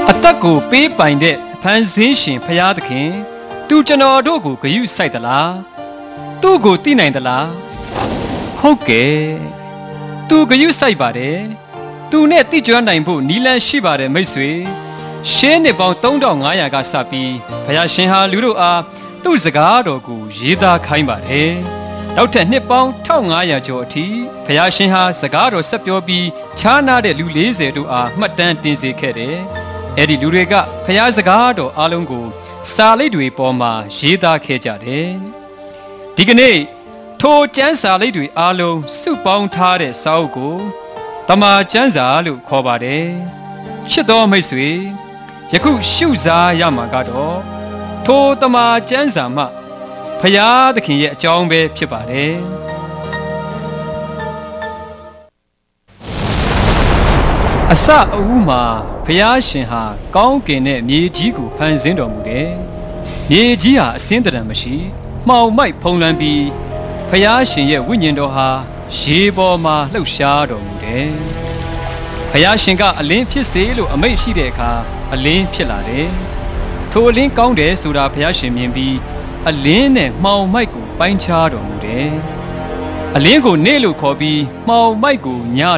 အသက်ကိုပေးပိုင်တဲ့ဖန်ဆင်းရှင်ဖရာသခင်သူကျွန်တော်တို့ကိုဂရုစိုက်သလားသူ့ကိုသိနိုင်သလားဟုတ်ကဲ့သူဂရုစိုက်ပါတယ်သူနဲ့သိကျွမ်းနိုင်ဖို့နီလန်းရှိပါတယ်မိတ်ဆွေရှင်းနှစ်ပေါင်း3500ကစပြီးဖရာရှင်ဟာလူတို့အားသူ့စကားတော်ကိုရေးသားခိုင်းပါတယ်နောက်ထပ်နှစ်ပေါင်း1500ကျော်အထိဖရာရှင်ဟာစကားတော်ဆက်ပြောပြီးခြားနာတဲ့လူ40တို့အားမှတ်တမ်းတင်စေခဲ့တယ်အဲ့ဒီလူတွေကဖရာစကားတော်အားလုံးကိုစာလိပ်တွေပေါ်မှာရေးသားခဲ့ကြတယ်ဒီကနေ့ထိုကျမ်းစာလိပ်တွေအားလုံးစုပေါင်းထားတဲ့စာအုပ်ကိုတမန်ကျမ်းစာလို့ခေါ်ပါတယ်ချစ်တော်မိတ်ဆွေယခုရှုစားရမှာကတော့ထိုတမန်ကျမ်းစာမှဖရာသခင်ရဲ့အကြောင်းပဲဖြစ်ပါတယ်အစအဦးမှာဖရာရှင်ဟာကောင်းကင်နဲ့မြေကြီးကိုဖန်ဆင်းတော်မူတယ်မြေကြီးဟာအစင်းတရံမရှိမှောင်မိုက်ဖုံးလွှမ်းပြီးဖရာရှင်ရဲ့ဝိညာဉ်တော်ဟာရေပေါ်မှာလှုပ်ရှားတော်မူတယ်ဖရာရှင်ကအလင်းဖြစ်စေလို့အမိန့်ရှိတဲ့အခါအလင်းဖြစ်လာတယ်ထိုအလင်းကောင်းတယ်ဆိုတာဖရာရှင်မြင်ပြီးအလင်းနဲ့မှောင်မိုက်ကိုပိုင်းခြားတော်မူတယ်အလင်းကိုနေ့လို့ခေါ်ပြီးမှောင်မိုက်ကိုည